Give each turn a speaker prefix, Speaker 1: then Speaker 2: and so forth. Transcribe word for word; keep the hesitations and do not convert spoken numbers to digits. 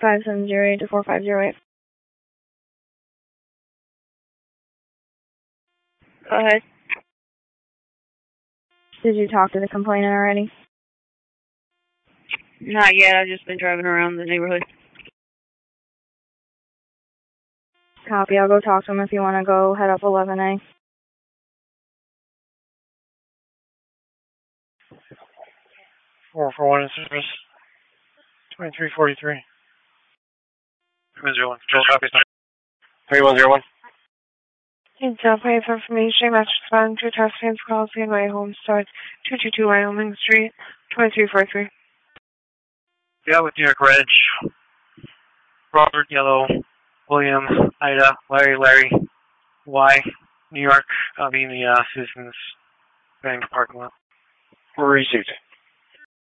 Speaker 1: five seven zero eight to four five zero eight.
Speaker 2: Go ahead.
Speaker 1: Did you talk to the complainant already?
Speaker 2: Not yet. I've just been driving around the neighborhood.
Speaker 1: Copy. I'll go talk to him if you want to go head up eleven A.
Speaker 3: four four one in service. twenty-three forty-three. three one zero one. Control copy. three one zero one.
Speaker 4: In Southway for information, match responding to test fans policy in my home starts two two two Wyoming Street, twenty-three forty-three.
Speaker 3: Yeah, with New York Reg. Robert, Yellow, William, Ida, Larry, Larry, Y, New York. I'll be in the uh, Citizens Bank parking lot.
Speaker 5: Received.